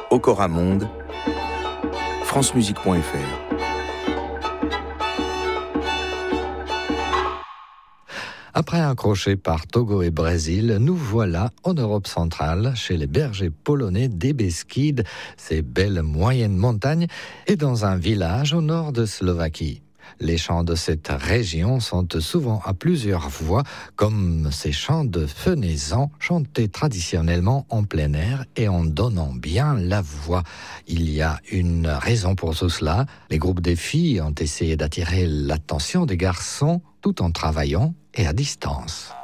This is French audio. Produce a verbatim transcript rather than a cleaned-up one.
Okora Monde, francemusique point f r. Après un crochet par Togo et Brésil, nous voilà en Europe centrale, chez les bergers polonais des Beskides, ces belles moyennes montagnes, et dans un village au nord de Slovaquie. Les chants de cette région sont souvent à plusieurs voix, comme ces chants de fenaison chantés traditionnellement en plein air et en donnant bien la voix. Il y a une raison pour tout cela. Les groupes des filles ont essayé d'attirer l'attention des garçons tout en travaillant et à distance.